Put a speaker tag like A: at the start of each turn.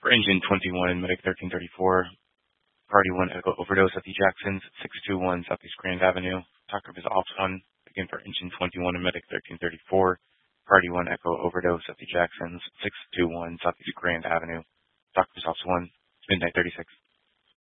A: For engine 21, medic 1334, party 1 echo overdose at the Jacksons, 621 Southeast Grand Avenue. Talk is ops 1. Again, for engine 21 and medic 1334, party 1 echo overdose at the Jacksons, 621 Southeast Grand Avenue. Talk is ops 1. Midnight 36.